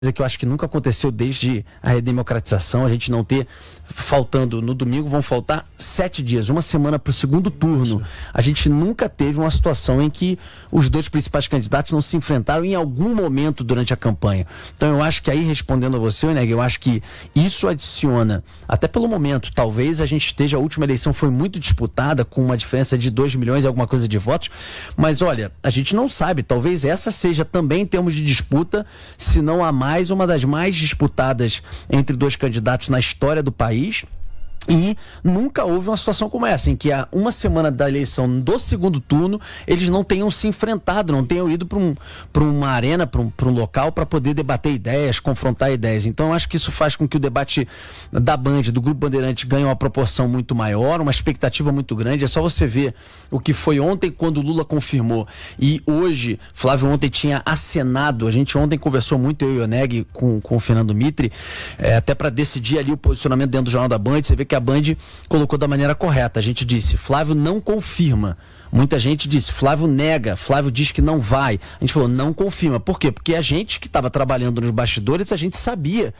que eu acho que nunca aconteceu desde a redemocratização, a gente não ter, faltando no domingo, vão faltar 7 dias, uma semana para o segundo turno. A gente nunca teve uma situação em que os dois principais candidatos não se enfrentaram em algum momento durante a campanha. Então eu acho que aí, respondendo a você, Neg, eu acho que isso adiciona, até pelo momento, talvez a gente esteja, a última eleição foi muito disputada, com uma diferença de 2 milhões e alguma coisa de votos, mas olha, a gente não sabe, talvez essa seja também, em termos de disputa, se não a mais, uma das mais disputadas entre dois candidatos na história do país. E nunca houve uma situação como essa, em que há uma semana da eleição do segundo turno, eles não tenham se enfrentado, não tenham ido para uma arena, para um local, para poder debater ideias, confrontar ideias. Então eu acho que isso faz com que o debate da Band, do Grupo Bandeirante, ganhe uma proporção muito maior, uma expectativa muito grande. É só você ver o que foi ontem, quando o Lula confirmou, e hoje, Flávio ontem tinha acenado, a gente ontem conversou muito, eu e o Neg, com o Fernando Mitre, até para decidir ali o posicionamento dentro do Jornal da Band. Você vê que a Band colocou da maneira correta. A gente disse, Flávio não confirma. Muita gente disse, Flávio nega, Flávio diz que não vai. A gente falou, não confirma. Por quê? Porque a gente que estava trabalhando nos bastidores, a gente sabia,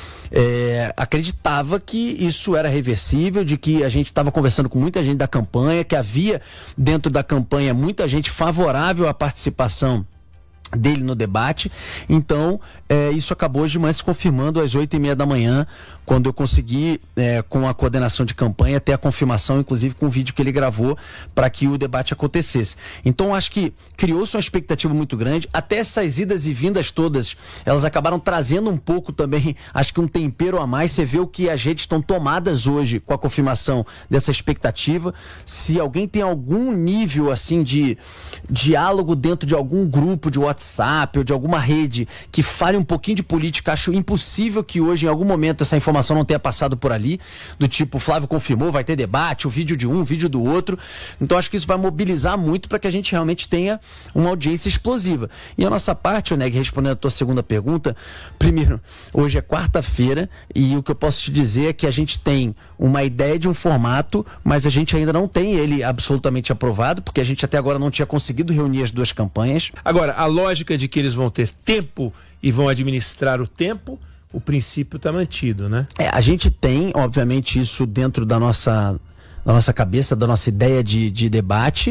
acreditava que isso era reversível, de que a gente estava conversando com muita gente da campanha, que havia dentro da campanha muita gente favorável à participação dele no debate. Então isso acabou de manhã se confirmando às 8h30 da manhã, quando eu consegui, com a coordenação de campanha, ter a confirmação, inclusive com o vídeo que ele gravou, para que o debate acontecesse. Então acho que criou-se uma expectativa muito grande. Até essas idas e vindas todas, elas acabaram trazendo um pouco também, acho que um tempero a mais. Você vê o que as redes estão tomadas hoje com a confirmação dessa expectativa. Se alguém tem algum nível assim de diálogo dentro de algum grupo de WhatsApp ou de alguma rede que fale um pouquinho de política, acho impossível que hoje, em algum momento, essa informação não tenha passado por ali, do tipo, Flávio confirmou, vai ter debate, o vídeo de um, o vídeo do outro. Então acho que isso vai mobilizar muito para que a gente realmente tenha uma audiência explosiva. E a nossa parte, Neg, respondendo a tua segunda pergunta, primeiro, hoje é quarta-feira e o que eu posso te dizer é que a gente tem uma ideia de um formato, mas a gente ainda não tem ele absolutamente aprovado, porque a gente até agora não tinha conseguido reunir as duas campanhas. Agora, a lógica de que eles vão ter tempo e vão administrar o tempo, o princípio está mantido, né? A gente tem, obviamente, isso dentro da nossa cabeça, da nossa ideia de debate.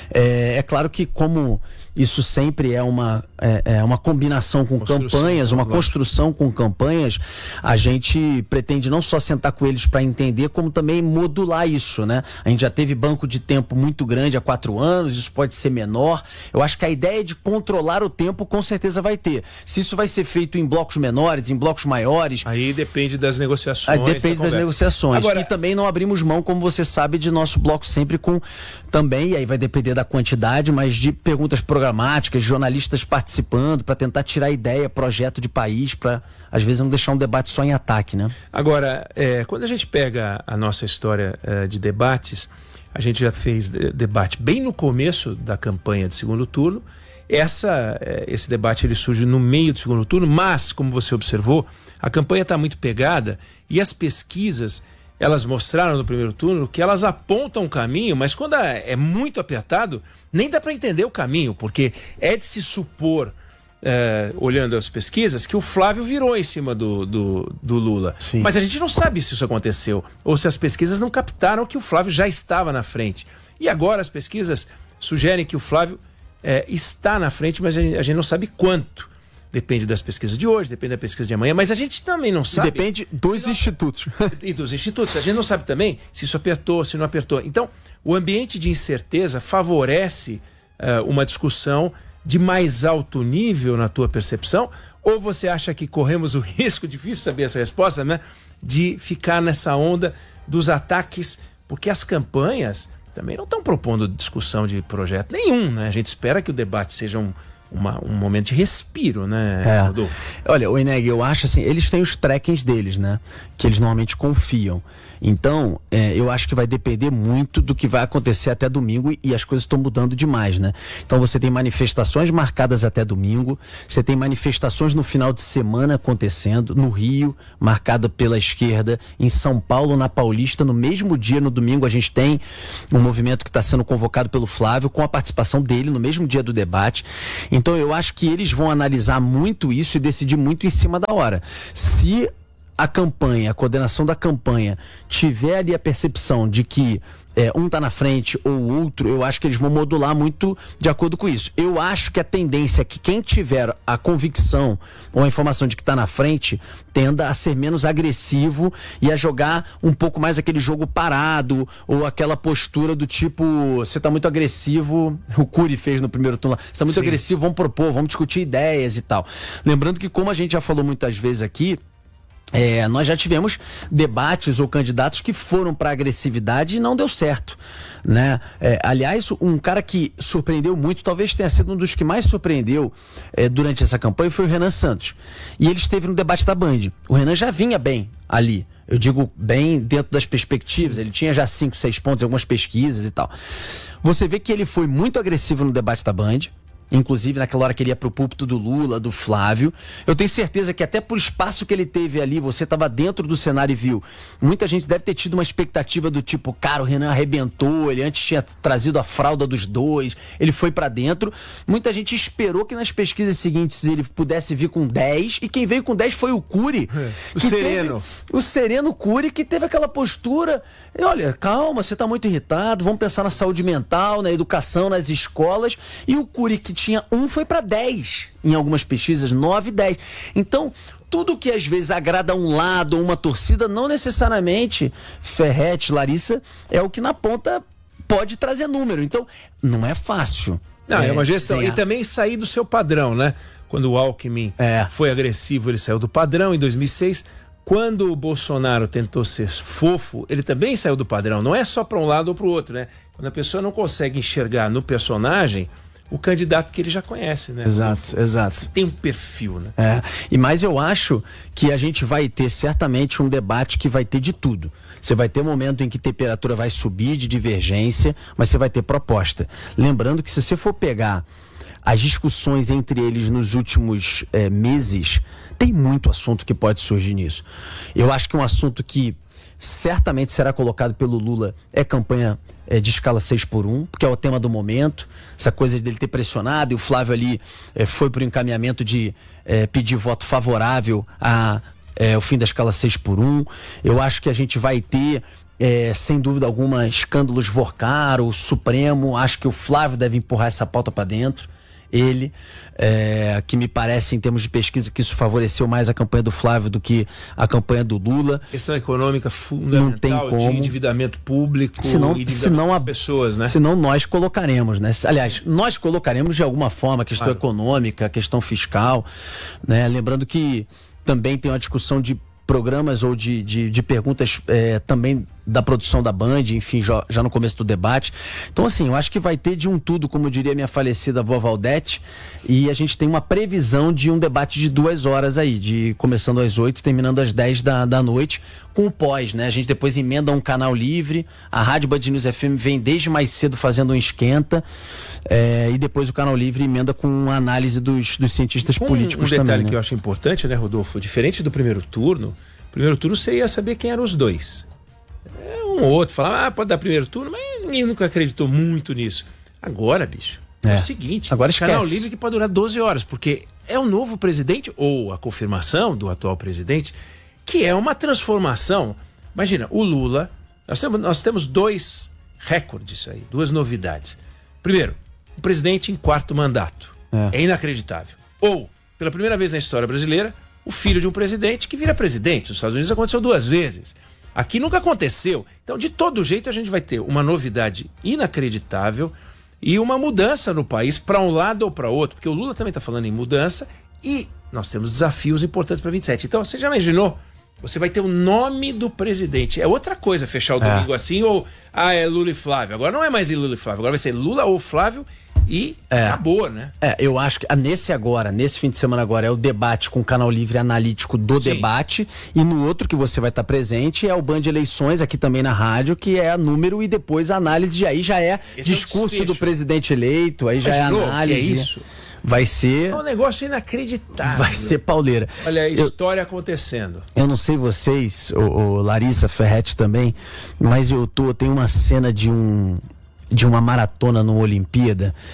É claro que, como isso sempre é uma combinação com campanhas, uma construção com campanhas, a gente pretende não só sentar com eles para entender, como também modular isso, né? A gente já teve banco de tempo muito grande há 4 anos, isso pode ser menor. Eu acho que a ideia de controlar o tempo com certeza vai ter. Se isso vai ser feito em blocos menores, em blocos maiores... Aí depende das negociações. Aí depende das negociações. Agora, e também não abrimos mão, como você sabe, de nosso bloco sempre com também, e aí vai depender da quantidade, mas de perguntas programáticas, jornalistas participando para tentar tirar ideia, projeto de país, para às vezes não deixar um debate só em ataque, né? Agora, quando a gente pega a nossa história de debates, a gente já fez debate bem no começo da campanha de segundo turno. Esse debate ele surge no meio do segundo turno, mas, como você observou, a campanha está muito pegada e as pesquisas, elas mostraram no primeiro turno que elas apontam um caminho, mas quando é muito apertado, nem dá para entender o caminho, porque é de se supor, olhando as pesquisas, que o Flávio virou em cima do Lula. Sim. Mas a gente não sabe se isso aconteceu, ou se as pesquisas não captaram que o Flávio já estava na frente. E agora as pesquisas sugerem que o Flávio está na frente, mas a gente não sabe quanto. Depende das pesquisas de hoje, depende da pesquisa de amanhã, mas a gente também não sabe... Depende dos institutos. E dos institutos. A gente não sabe também se isso apertou, se não apertou. Então, o ambiente de incerteza favorece uma discussão de mais alto nível na tua percepção? Ou você acha que corremos o risco, difícil saber essa resposta, né? De ficar nessa onda dos ataques, porque as campanhas também não estão propondo discussão de projeto nenhum, né? A gente espera que o debate seja um momento de respiro, né, Rodolfo? Olha, o Eneg, eu acho assim, eles têm os trackings deles, né? Que eles normalmente confiam. Então, eu acho que vai depender muito do que vai acontecer até domingo e as coisas estão mudando demais, né? Então você tem manifestações marcadas até domingo, você tem manifestações no final de semana acontecendo, no Rio, marcada pela esquerda, em São Paulo, na Paulista, no mesmo dia, no domingo, a gente tem um movimento que está sendo convocado pelo Flávio, com a participação dele no mesmo dia do debate. Então eu acho que eles vão analisar muito isso e decidir muito em cima da hora. Se a campanha, a coordenação da campanha tiver ali a percepção de que um tá na frente ou o outro, eu acho que eles vão modular muito de acordo com isso. Eu acho que a tendência é que quem tiver a convicção ou a informação de que tá na frente tenda a ser menos agressivo e a jogar um pouco mais aquele jogo parado ou aquela postura do tipo, você tá muito agressivo, o Cury fez no primeiro turno, você tá muito agressivo, vamos propor, vamos discutir ideias e tal. Lembrando que, como a gente já falou muitas vezes aqui, nós já tivemos debates ou candidatos que foram para agressividade e não deu certo, né? Aliás, um cara que surpreendeu muito, talvez tenha sido um dos que mais surpreendeu durante essa campanha, foi o Renan Santos. E ele esteve no debate da Band. O Renan já vinha bem ali. Eu digo bem dentro das perspectivas. Ele tinha já 5, 6 pontos em algumas pesquisas e tal. Você vê que ele foi muito agressivo no debate da Band. Inclusive naquela hora que ele ia pro púlpito do Lula, do Flávio. Eu tenho certeza que até por espaço que ele teve ali, você estava dentro do cenário e viu. Muita gente deve ter tido uma expectativa do tipo, cara, o Renan arrebentou, ele antes tinha trazido a fralda dos dois, ele foi pra dentro. Muita gente esperou que nas pesquisas seguintes ele pudesse vir com 10, e quem veio com 10 foi o Cury. O sereno. O sereno Cury, que teve aquela postura, olha, calma, você tá muito irritado, vamos pensar na saúde mental, na educação, nas escolas. E o Cury, que tinha 1, foi para 10 em algumas pesquisas, 9, 10. Então, tudo que às vezes agrada a um lado ou uma torcida, não necessariamente, Ferretti, Larissa, é o que na ponta pode trazer número. Então, não é fácil. Não, é uma gestão. E também sair do seu padrão, né? Quando o Alckmin foi agressivo, ele saiu do padrão em 2006. Quando o Bolsonaro tentou ser fofo, ele também saiu do padrão. Não é só para um lado ou para o outro, né? Quando a pessoa não consegue enxergar no personagem o candidato que ele já conhece, né? Exato. Tem um perfil, né? E mais eu acho que a gente vai ter certamente um debate que vai ter de tudo. Você vai ter um momento em que a temperatura vai subir de divergência, mas você vai ter proposta. Lembrando que se você for pegar as discussões entre eles nos últimos meses, tem muito assunto que pode surgir nisso. Eu acho que um assunto que certamente será colocado pelo Lula é campanha de escala 6x1, porque é o tema do momento, essa coisa dele ter pressionado, e o Flávio ali foi para o encaminhamento de pedir voto favorável ao fim da escala 6x1. Eu acho que a gente vai ter, sem dúvida alguma, escândalos Vorcaro, Supremo. Acho que o Flávio deve empurrar essa pauta para dentro. Ele, que me parece, em termos de pesquisa, que isso favoreceu mais a campanha do Flávio do que a campanha do Lula. Questão econômica fundamental, não tem como. De endividamento público e endividamento das pessoas, né? Senão nós colocaremos, né? Aliás, nós colocaremos de alguma forma a questão econômica, a questão fiscal, né? Lembrando que também tem uma discussão de programas ou de perguntas também da produção da Band, enfim, já no começo do debate. Então, assim, eu acho que vai ter de um tudo, como diria minha falecida avó Valdete, e a gente tem uma previsão de um debate de 2 horas aí, começando às 8 e terminando às 10 da noite, com o pós, né? A gente depois emenda um canal livre, a Rádio Band News FM vem desde mais cedo fazendo um esquenta, e depois o canal livre emenda com uma análise dos cientistas políticos também. Um detalhe que eu acho importante, né, Rodolfo? Diferente do primeiro turno você ia saber quem eram os dois. Um ou outro falava, pode dar primeiro turno, mas ninguém nunca acreditou muito nisso. Agora, bicho, é o seguinte, agora esquece. Canal livre que pode durar 12 horas, porque é o novo presidente, ou a confirmação do atual presidente, que é uma transformação. Imagina, o Lula, nós temos 2 recordes aí, 2 novidades. Primeiro, o presidente em 4º mandato. É inacreditável. Ou, pela primeira vez na história brasileira, o filho de um presidente que vira presidente. Nos Estados Unidos aconteceu 2 vezes. Aqui nunca aconteceu. Então, de todo jeito, a gente vai ter uma novidade inacreditável e uma mudança no país para um lado ou para outro, porque o Lula também está falando em mudança e nós temos desafios importantes para 27. Então, você já imaginou? Você vai ter o nome do presidente. É outra coisa fechar o domingo assim, ou é Lula e Flávio. Agora não é mais Lula e Flávio, agora vai ser Lula ou Flávio e acabou, né? Eu acho que nesse fim de semana agora, é o debate com o canal livre analítico do debate, e no outro que você vai estar presente é o Band Eleições, aqui também na rádio, que é número e depois a análise, aí já é discurso do presidente eleito, aí já é análise. Que é isso? Vai ser... É um negócio inacreditável. Vai ser pauleira. Olha a história acontecendo. Eu não sei vocês, o Larissa, Ferretti também, mas eu tenho uma cena de uma maratona no Olimpíada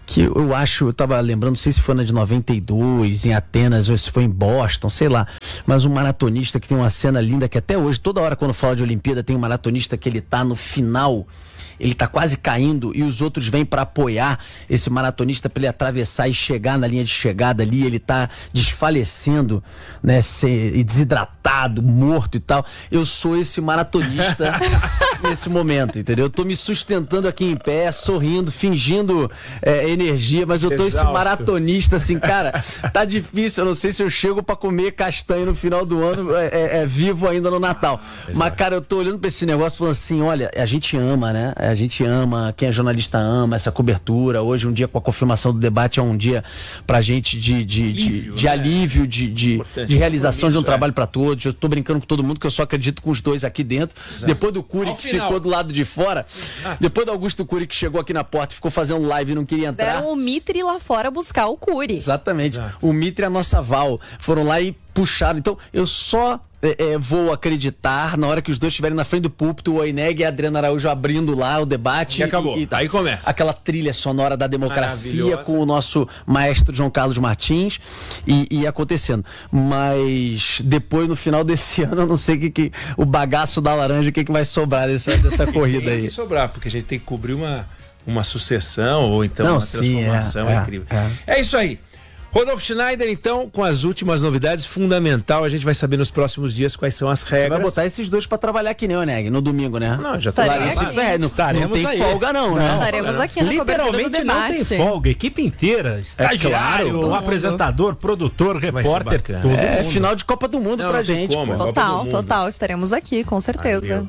que eu acho, eu tava lembrando, não sei se foi na de 92, em Atenas, ou se foi em Boston, sei lá, mas um maratonista que tem uma cena linda, que até hoje, toda hora quando fala de Olimpíada, tem um maratonista que ele tá no final, ele tá quase caindo e os outros vêm para apoiar esse maratonista para ele atravessar e chegar na linha de chegada ali, ele tá desfalecendo, né, desidratado, morto e tal. Eu sou esse maratonista nesse momento, entendeu? Eu tô me sustentando aqui em pé, sorrindo, fingindo energia, mas eu tô esse maratonista assim, cara, tá difícil, eu não sei se eu chego para comer castanha no final do ano, vivo ainda no Natal. Mas, cara, eu tô olhando para esse negócio falando assim, olha, a gente ama, né? A gente ama, quem é jornalista ama essa cobertura. Hoje, um dia com a confirmação do debate, é um dia pra gente de alívio, de realização de um trabalho pra todos. Eu tô brincando com todo mundo, que eu só acredito com os dois aqui dentro. Exato. Depois do Cury, que ficou do lado de fora, depois do Augusto Cury, que chegou aqui na porta, ficou fazendo live e não queria entrar. Deram o Mitre lá fora buscar o Cury. Exatamente. Exato. O Mitre é a nossa Val. Foram lá e puxaram. Então, eu só vou acreditar na hora que os dois estiverem na frente do púlpito, o Oineg e a Adriana Araújo abrindo lá o debate. E acabou. Aí começa. Aquela trilha sonora da democracia com o nosso maestro João Carlos Martins e acontecendo. Mas depois, no final desse ano, eu não sei o bagaço da laranja, o que vai sobrar dessa corrida aí. Tem que sobrar, porque a gente tem que cobrir uma sucessão ou então uma transformação incrível. É isso aí. Rodolfo Schneider, então, com as últimas novidades, fundamental, a gente vai saber nos próximos dias quais são as regras. Você vai botar esses dois pra trabalhar aqui, né, Oneg? No domingo, né? Não, já tô lá. Não tem folga não, né? Estaremos aqui na cobertura do debate. Literalmente não tem folga, equipe inteira, estagiário, apresentador, produtor, repórter, todo mundo. É final de Copa do Mundo pra gente. Total, estaremos aqui, com certeza.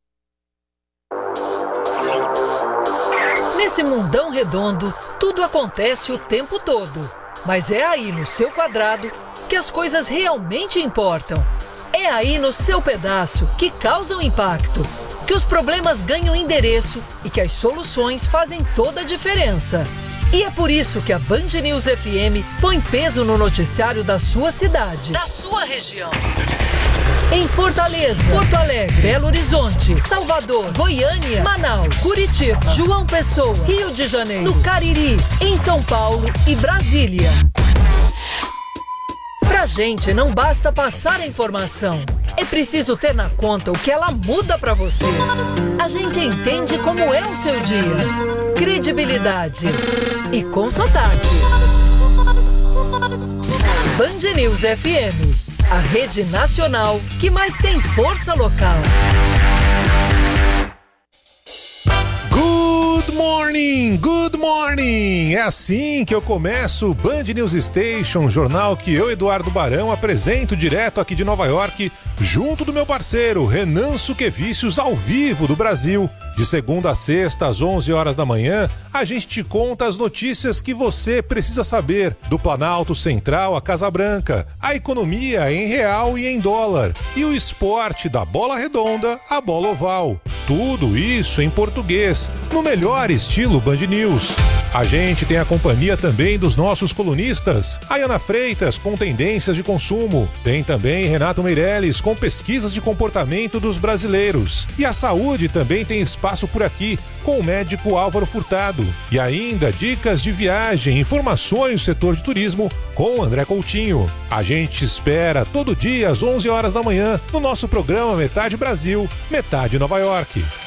Nesse mundão redondo, tudo acontece o tempo todo. Mas é aí no seu quadrado que as coisas realmente importam. É aí no seu pedaço que causam impacto, que os problemas ganham endereço e que as soluções fazem toda a diferença. E é por isso que a Band News FM põe peso no noticiário da sua cidade, da sua região. Em Fortaleza, Porto Alegre, Belo Horizonte, Salvador, Goiânia, Manaus, Curitiba, João Pessoa, Rio de Janeiro, no Cariri, em São Paulo e Brasília. Pra gente não basta passar a informação, é preciso ter na conta o que ela muda pra você. A gente entende como é o seu dia, credibilidade e com sotaque. Band News FM. A rede nacional que mais tem força local. Good morning! É assim que eu começo o Band News Station, jornal que eu, Eduardo Barão, apresento direto aqui de Nova York, junto do meu parceiro Renan Suquevicius, ao vivo do Brasil. De segunda a sexta, às 11 horas da manhã, a gente te conta as notícias que você precisa saber, do Planalto Central à Casa Branca, a economia em real e em dólar, e o esporte da bola redonda à bola oval. Tudo isso em português, no melhor estilo Band News. A gente tem a companhia também dos nossos colunistas, a Ana Freitas com tendências de consumo, tem também Renato Meirelles com pesquisas de comportamento dos brasileiros, e a saúde também tem espaço por aqui, com o médico Álvaro Furtado, e ainda dicas de viagem, informações do setor de turismo com André Coutinho. A gente espera todo dia às 11 horas da manhã no nosso programa Metade Brasil, Metade Nova York.